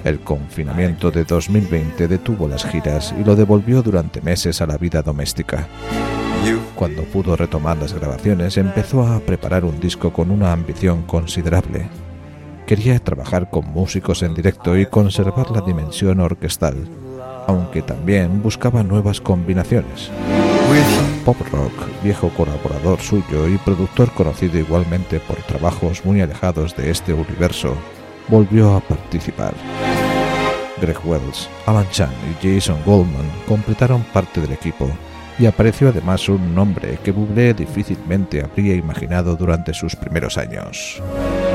El confinamiento de 2020 detuvo las giras y lo devolvió durante meses a la vida doméstica. Cuando pudo retomar las grabaciones, empezó a preparar un disco con una ambición considerable. Quería trabajar con músicos en directo y conservar la dimensión orquestal, aunque también buscaba nuevas combinaciones. Pop Rock, viejo colaborador suyo y productor conocido igualmente por trabajos muy alejados de este universo, volvió a participar. Greg Wells, Alan Chan y Jason Goldman completaron parte del equipo, y apareció además un nombre que Bublé difícilmente habría imaginado durante sus primeros años.